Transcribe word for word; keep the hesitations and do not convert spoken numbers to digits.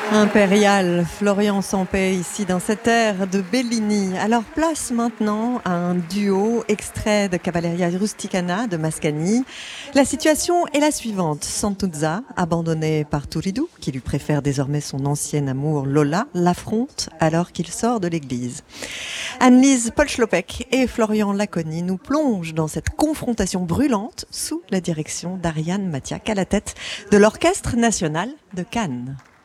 Impérial, Florian Sampey ici dans cette ère de Bellini. Alors place maintenant à un duo extrait de Cavalleria Rusticana de Mascagni. La situation est la suivante. Santuzza, abandonné par Turiddu, qui lui préfère désormais son ancien amour Lola, l'affronte alors qu'il sort de l'église. Anne-Lise Polchlopek et Florian Laconi nous plongent dans cette confrontation brûlante sous la direction d'Ariane Mathiak à la tête de l'Orchestre national de Cannes.